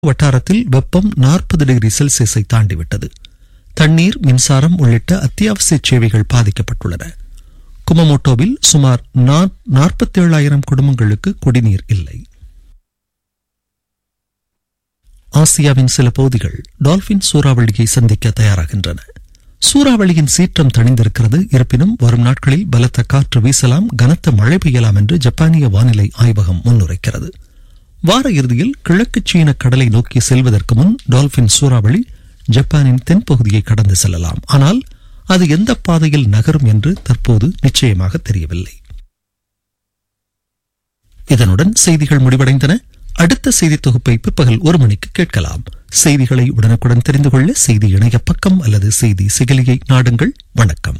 வட்டாரத்தில் வெப்பம் 40 டிகிரி செல்சியஸை தாண்டிவிட்டது. தண்ணீர், மின்சாரம் உள்ளிட்ட அத்தியாவசிய சேவைகள் பாதிக்கப்பட்டுள்ளன. குமமோட்டோவில் சுமார் 47,000 குடும்பங்களுக்கு குடிநீர் இல்லை. ஆசியாவின் சில பகுதிகள் டால்பின் சூறாவளியை சந்திக்க தயாராகின்றன. சூறாவளியின் சீற்றம் தணிந்திருக்கிறது. இருப்பினும் வரும் நாட்களில் பலத்த காற்று வீசலாம், கனத்த மழை பெய்யலாம் என்று ஜப்பானிய வானிலை ஆய்வகம் முன்னுரைக்கிறது. வார இறுதியில் கிழக்கு சீன கடலை நோக்கி செல்வதற்கு முன் டால்பின் சூறாவளி ஜப்பானின் தென்பகுதியை கடந்து செல்லலாம். ஆனால் அது எந்த பாதையில் நகரும் என்று தற்போது நிச்சயமாக தெரியவில்லை. இதனுடன் செய்திகள் முடிவடைந்தன. அடுத்த செய்தி தொகுப்பை பிற்பகல் 1 மணிக்கு கேட்கலாம். செய்திகளை உடனுக்குடன் தெரிந்து கொள்ள செய்தி இணைய பக்கம் அல்லது செய்தி செயலியை நாடுங்கள். வணக்கம்.